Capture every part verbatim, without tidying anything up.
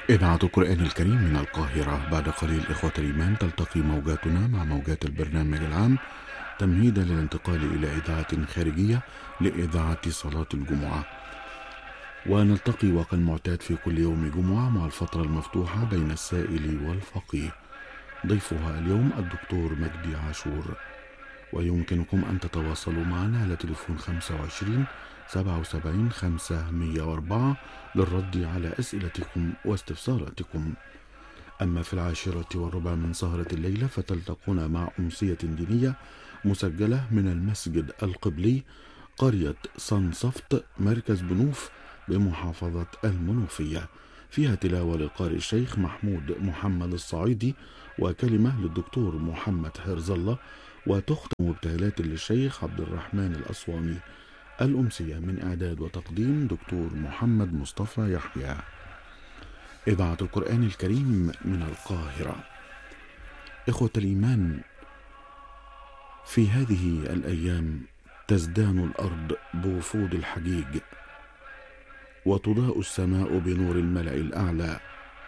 إذاعة القرآن الكريم من القاهرة. بعد قليل إخوة الإيمان تلتقي موجاتنا مع موجات البرنامج العام تمهيدا للانتقال إلى إذاعة خارجية لإذاعة صلاة الجمعة، ونلتقي وكالمعتاد في كل يوم جمعة مع الفترة المفتوحة بين السائل والفقيه. ضيفها اليوم الدكتور مجدي عاشور، ويمكنكم أن تتواصلوا معنا على تليفون خمسة وعشرين سبعة وسبعين خمسمائة وأربعة للرد على أسئلتكم واستفساراتكم. أما في العاشرة والربع من سهرة الليلة فتلتقون مع أمسية دينية مسجلة من المسجد القبلي قرية صنصفت مركز بنوف بمحافظة المنوفية، فيها تلاوة للقارئ الشيخ محمود محمد الصعيدي وكلمة للدكتور محمد حرز الله، وتختم مبتهلات للشيخ عبد الرحمن الأسواني. الأمسية من إعداد وتقديم دكتور محمد مصطفى يحيى. إذاعة القرآن الكريم من القاهرة. إخوة الإيمان، في هذه الأيام تزدان الأرض بوفود الحجيج، وتضاء السماء بنور الملأ الأعلى،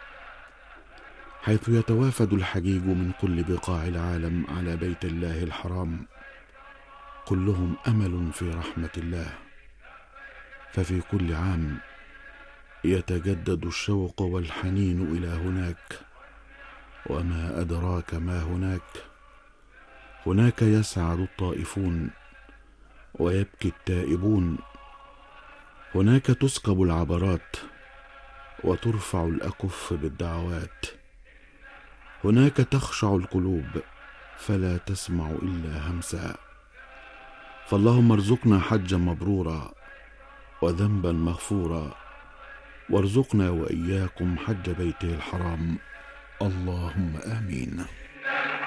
حيث يتوافد الحجيج من كل بقاع العالم على بيت الله الحرام، كلهم أمل في رحمة الله. ففي كل عام يتجدد الشوق والحنين إلى هناك، وما أدراك ما هناك. هناك يسعد الطائفون ويبكي التائبون، هناك تسكب العبرات وترفع الأكف بالدعوات، هناك تخشع القلوب فلا تسمع إلا همسا. فاللهم ارزقنا حجا مبرورا وذنبا مغفورا، وارزقنا وإياكم حج بيته الحرام، اللهم آمين.